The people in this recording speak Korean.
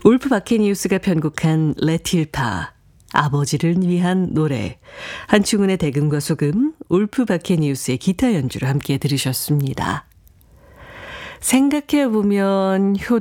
울프 바케니우스가 편곡한 레틸파, 아버지를 위한 노래, 한충훈의 대금과 소금, 울프 바케니우스의 기타 연주로 함께 들으셨습니다. 생각해보면 효도